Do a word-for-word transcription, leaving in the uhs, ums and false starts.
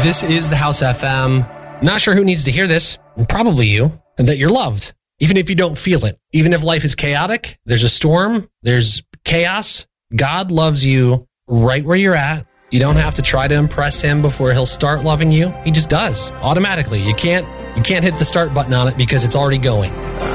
This is the House F M. Not sure who needs to hear this. Probably you. And that you're loved. Even if you don't feel it. Even if life is chaotic, there's a storm, there's chaos. God loves you right where you're at. You don't have to try to impress him before he'll start loving you. He just does automatically. You can't you can't hit the start button on it because it's already going.